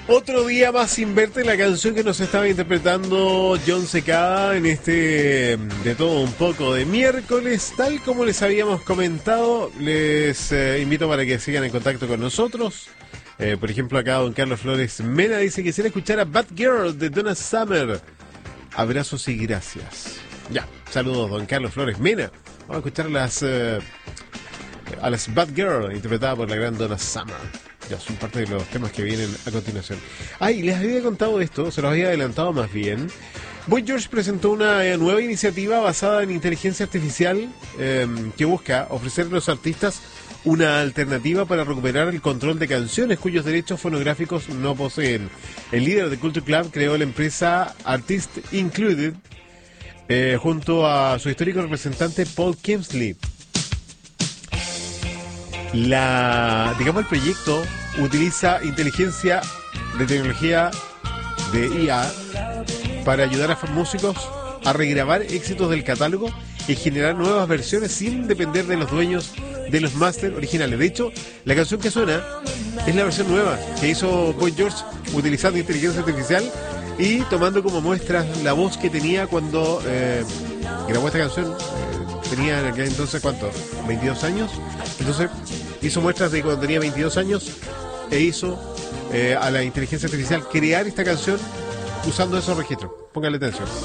Otro día más sin verte, la canción que nos estaba interpretando Jon Secada en este de todo un poco de miércoles. Tal como les habíamos comentado, les invito para que sigan en contacto con nosotros. Por ejemplo, acá don Carlos Flores Mena dice que quisiera escuchar a Bad Girl de Donna Summer. Abrazos y gracias. Ya, saludos don Carlos Flores Mena. Vamos a escuchar a las Bad Girl, interpretada por la gran Donna Summer. Ya son parte de los temas que vienen a continuación. Ay, les había contado esto, se los había adelantado más bien. Boy George presentó una nueva iniciativa basada en inteligencia artificial que busca ofrecer a los artistas una alternativa para recuperar el control de canciones cuyos derechos fonográficos no poseen. El líder de Culture Club creó la empresa Artist Included junto a su histórico representante Paul Kemsley. El proyecto utiliza inteligencia de tecnología de IA para ayudar a músicos a regrabar éxitos del catálogo y generar nuevas versiones sin depender de los dueños de los máster originales. De hecho, la canción que suena es la versión nueva que hizo Boy George utilizando inteligencia artificial y tomando como muestra la voz que tenía cuando grabó esta canción. Tenía en aquel entonces, ¿cuánto? 22 años. Entonces hizo muestras de cuando tenía 22 años e hizo a la inteligencia artificial crear esta canción usando esos registros. Póngale atención.